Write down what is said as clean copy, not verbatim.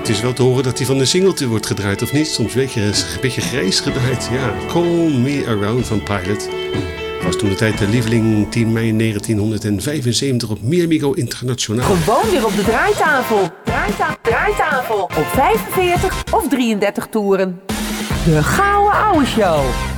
Het is wel te horen dat hij van de Singleton wordt gedraaid, of niet? Soms een beetje grijs gedraaid. Ja, Call Me Around van Pilot. Was toen de tijd de lieveling 10 mei 1975 op Mi Amigo Internationaal. Gewoon weer op de draaitafel. Draaitafel. Op 45 of 33 toeren. De Gouden Ouwe Show.